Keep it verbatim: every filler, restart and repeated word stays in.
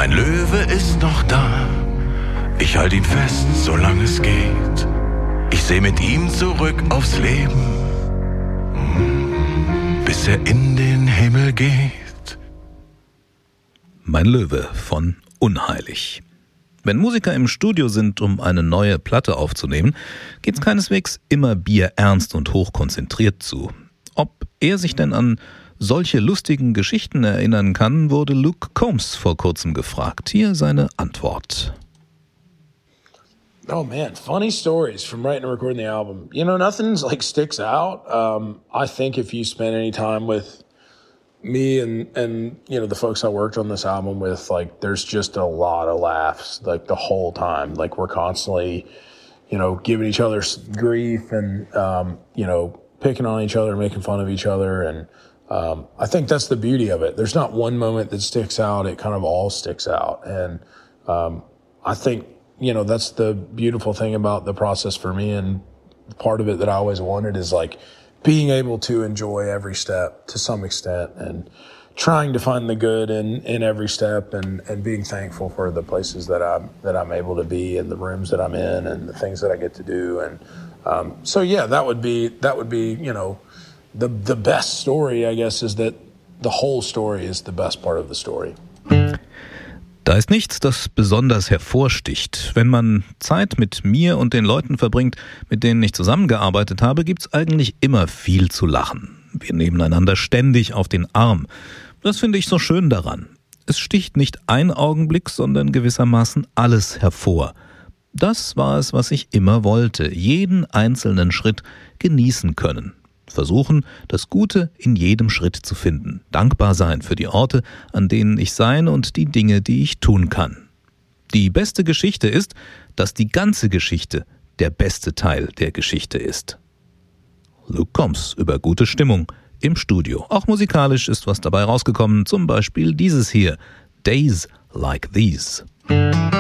Mein Löwe ist noch da, ich halte ihn fest, solange es geht. Ich sehe mit ihm zurück aufs Leben, bis er in den Himmel geht. Mein Löwe von Unheilig. Wenn Musiker im Studio sind, um eine neue Platte aufzunehmen, geht's keineswegs immer bierernst und hochkonzentriert zu. Ob er sich denn an solche lustigen Geschichten erinnern kann, wurde Luke Combs vor kurzem gefragt. Hier seine Antwort. Oh man, funny stories from writing and recording the album. You know, nothing's like sticks out. Um, I think if you spend any time with me and, and, you know, the folks I worked on this album with, like, there's just a lot of laughs, like, the whole time. Like, we're constantly, you know, giving each other grief and, um, you know, picking on each other, making fun of each other. And, um, I think that's the beauty of it. There's not one moment that sticks out. It kind of all sticks out. And, um, I think, you know, that's the beautiful thing about the process for me. And part of it that I always wanted is, like, being able to enjoy every step to some extent and trying to find the good in, in every step and, and being thankful for the places that I'm, that I'm able to be and the rooms that I'm in and the things that I get to do. And, um, so yeah, that would be, that would be, you know, the, the best story, I guess, is that the whole story is the best part of the story. Da ist nichts, das besonders hervorsticht. Wenn man Zeit mit mir und den Leuten verbringt, mit denen ich zusammengearbeitet habe, gibt's eigentlich immer viel zu lachen. Wir nehmen einander ständig auf den Arm. Das finde ich so schön daran. Es sticht nicht ein Augenblick, sondern gewissermaßen alles hervor. Das war es, was ich immer wollte, jeden einzelnen Schritt genießen können. Versuchen, das Gute in jedem Schritt zu finden. Dankbar sein für die Orte, an denen ich sein und die Dinge, die ich tun kann. Die beste Geschichte ist, dass die ganze Geschichte der beste Teil der Geschichte ist. Luke Combs über gute Stimmung im Studio. Auch musikalisch ist was dabei rausgekommen, zum Beispiel dieses hier, Days Like These.